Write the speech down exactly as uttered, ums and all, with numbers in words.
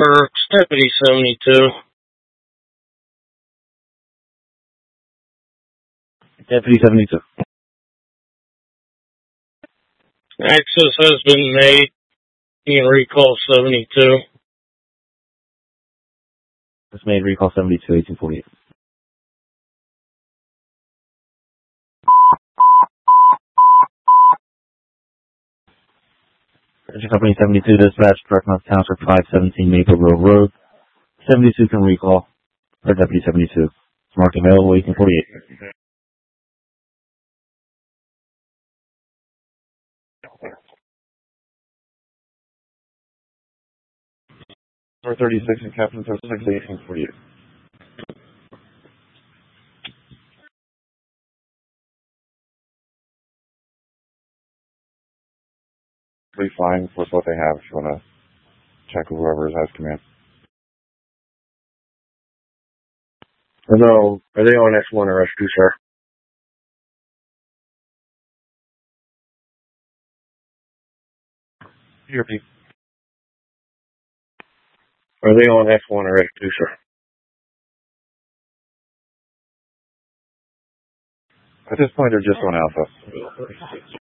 Burks, Deputy seventy-two. Deputy seventy-two. Access has been made. You can recall seventy-two. It's made, recall seventy-two, eighteen forty-eight. Company seventy-two, dispatch, Direct North Township, five seventeen Maple Grove Road. seventy-two can recall, or Deputy seventy-two. It's marked available, eighteen forty-eight. four thirty-six and Captain thirty-six, eighteen forty-eight. Pretty fine with what they have if you want to check with whoever has command. No, are they on X one or X two, sir? Here, Pete. Are they on X one or X two, sir? At this point, they're just on Alpha.